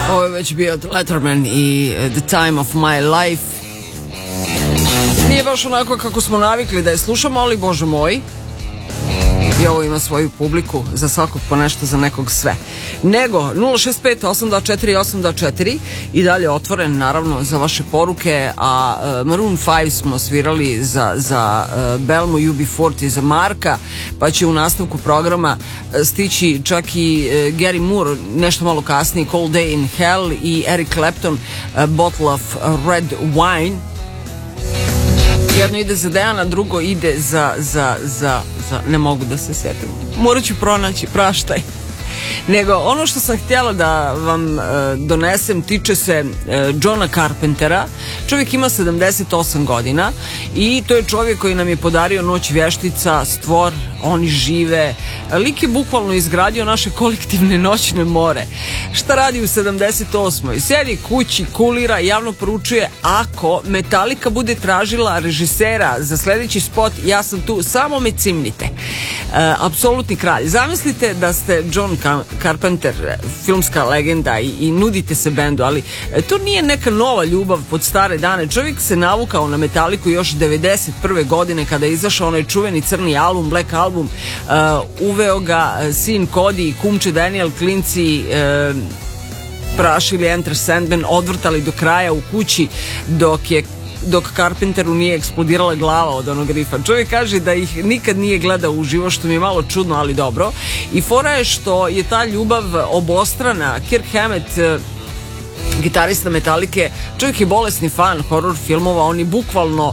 Ovo je već bio Letterman i The Time of My Life. Nije baš onako kako smo navikli da je slušamo, ali bože moj, i ovo ima svoju publiku, za svakog po nešto, za nekog sve. Nego 065-824-824 i dalje otvoren naravno za vaše poruke, a Maroon 5 smo svirali za Belmu, UB40, za Marka, pa će u nastavku programa stići čak i Gary Moore nešto malo kasnije, Cold Day in Hell, i Eric Clapton, Bottle of Red Wine. Jedno ide za Dejana, drugo ide za ne mogu da se sjetim. Morat ću pronaći, praštaj. Nego, ono što sam htjela da vam donesem tiče se Johna Carpentera. Čovjek ima 78 godina i to je čovjek koji nam je podario Noć vještica, Stvor, Oni žive. Lik je bukvalno izgradio naše kolektivne noćne more. Šta radi u 78. Sjedi kući, kulira, javno poručuje: ako Metallica bude tražila režisera za sljedeći spot, ja sam tu, samo me cimnite. Apsolutni kralj. Zamislite da ste John Carpenter, filmska legenda, i nudite se bendu, ali to nije neka nova ljubav pod stare dane. Čovjek se navukao na Metallicu još 91. godine kada je izašao onaj čuveni crni album, Black Album. Uveo ga sin Cody i kumče Daniel, klinci prašili Enter Sandman, odvrtali do kraja u kući dok Carpenteru nije eksplodirala glava od onog rifa. Čovjek kaže da ih nikad nije gledao uživo, što mi je malo čudno, ali dobro. I fora je što je ta ljubav obostrana. Kirk Hammett, gitarista Metallice, čovjek je bolesni fan horror filmova. On je bukvalno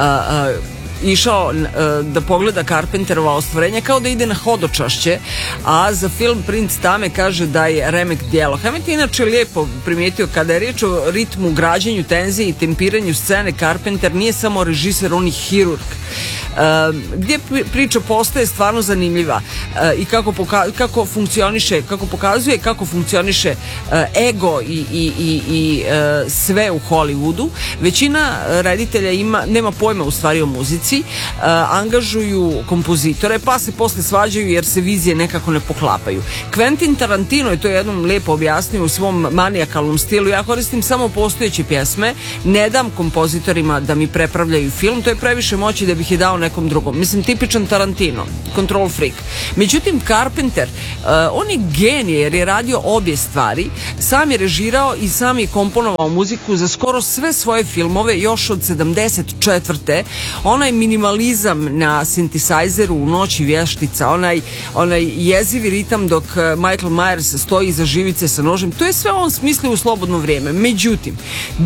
išao da pogleda Carpenterova ostvarenja kao da ide na hodočašće, a za film Princ Tame kaže da je remek djelo. Hammett je inače lijepo primijetio, kada je riječ o ritmu, građenju tenzije i tempiranju scene, Carpenter nije samo režiser, on je hirurg. Gdje priča postaje stvarno zanimljiva i kako funkcioniše, kako pokazuje kako funkcioniše ego i sve u Hollywoodu. Većina reditelja nema pojma u stvari o muzici, angažuju kompozitore pa se posle svađaju jer se vizije nekako ne poklapaju. Quentin Tarantino je to jednom lijepo objasnio u svom manijakalnom stilu: ja koristim samo postojeće pjesme, ne dam kompozitorima da mi prepravljaju film, to je previše moći da bih je dao nekom drugom. Mislim, tipičan Tarantino, control freak. Međutim, Carpenter, on je genije jer je radio obje stvari, sam je režirao i sam je komponovao muziku za skoro sve svoje filmove još od 74. Onaj minimalizam na sintesajzeru u Noći vještica, onaj jezivi ritam dok Michael Myers stoji iza živice sa nožem, to je sve on smislio u slobodno vrijeme. Međutim,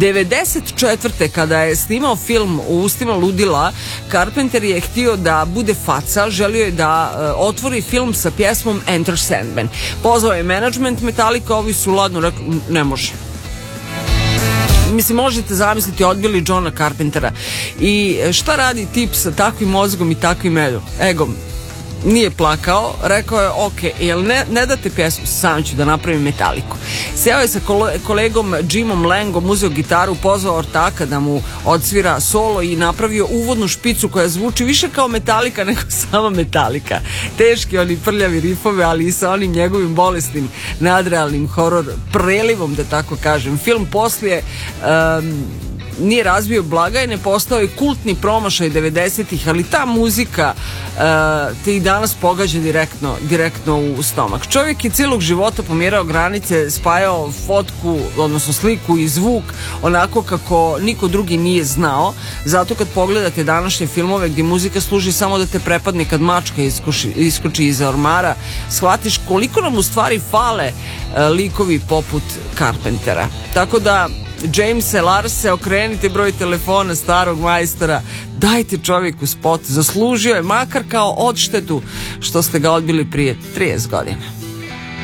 94. kada je snimao film U ustima ludila, Carpenter je htio da bude faca, želio je da otvori film sa pjesmom Enter Sandman. Pozvao je management Metallica, ovi su ladno rekli: ne može. Mislim, možete zamisliti, odbili Johna Carpentera. I šta radi tip sa takvim mozgom i takvim egom? Nije plakao, rekao je: ok, jel ne date pjesmu, sam ću da napravim Metalliku. Seo je sa kolegom Jimom Langom, uzeo gitaru, pozvao ortaka da mu odsvira solo i napravio uvodnu špicu koja zvuči više kao Metallica nego sama Metallica. Teški oni prljavi rifove, ali i sa onim njegovim bolesnim nadrealnim horor prelivom, da tako kažem. Film poslije nije razbio blagajne, postao je kultni promašaj 90-ih, ali ta muzika te i danas pogađa direktno u stomak. Čovjek je cijelog života pomjerao granice, spajao fotku, odnosno sliku i zvuk onako kako niko drugi nije znao. Zato kad pogledate današnje filmove gdje muzika služi samo da te prepadne kad mačka iskoči iza ormara, shvatiš koliko nam u stvari fale likovi poput Carpentera. Tako da, Jamese, Larse, okrenite broj telefona starog majstora, dajte čovjeku spot, zaslužio je makar kao odštetu što ste ga odbili prije 30 godina.